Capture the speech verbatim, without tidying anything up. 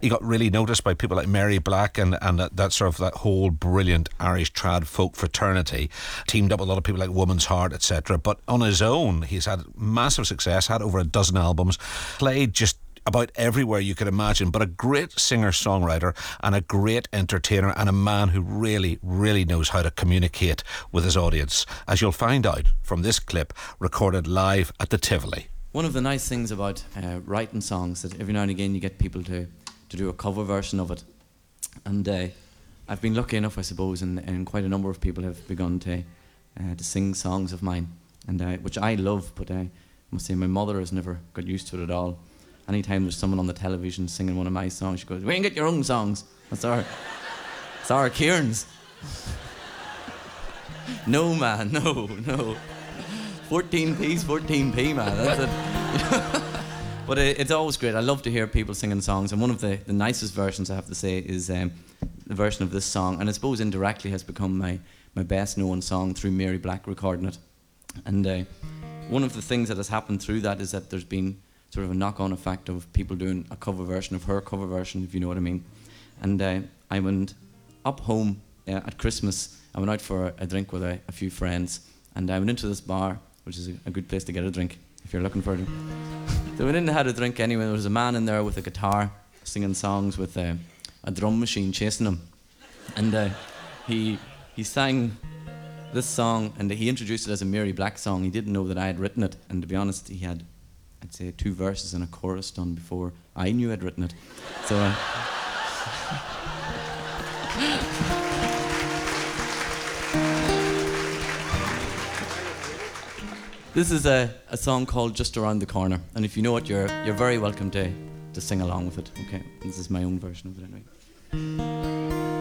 He got really noticed by people like Mary Black and, and that, that sort of that whole brilliant Irish trad folk fraternity. Teamed up with a lot of people like Woman's Heart, et cetera. But on his own, he's had massive success, had over a dozen albums, played just about everywhere you could imagine, but a great singer-songwriter and a great entertainer and a man who really, really knows how to communicate with his audience, as you'll find out from this clip recorded live at the Tivoli. One of the nice things about uh, writing songs that every now and again you get people to, to do a cover version of it. And uh, I've been lucky enough, I suppose, and, and quite a number of people have begun to uh, to sing songs of mine, and uh, which I love, but I must say my mother has never got used to it at all. Anytime there's someone on the television singing one of my songs, she goes, "We ain't get your own songs. That's our, that's our Kieran's." No, man, no, no. fourteen p's, fourteen p, man. That's it. But it, it's always great. I love to hear people singing songs, and one of the, the nicest versions, I have to say, is um, the version of this song, and I suppose indirectly has become my, my best known song through Mary Black recording it. And uh, one of the things that has happened through that is that there's been sort of a knock-on effect of people doing a cover version of her cover version, if you know what I mean. And uh, I went up home uh, at Christmas. I went out for a drink with a, a few friends, and I went into this bar, which is a, a good place to get a drink if you're looking for it. So I went in and had a drink anyway. There was a man in there with a guitar singing songs with uh, a drum machine chasing him, and uh, he he sang this song, and he introduced it as a Mary Black song. He didn't know that I had written it, and to be honest, he had, I'd say, two verses and a chorus done before I knew I'd written it. So uh, this is a, a song called Just Around the Corner, and if you know it, you're you're very welcome to to sing along with it. Okay, this is my own version of it anyway.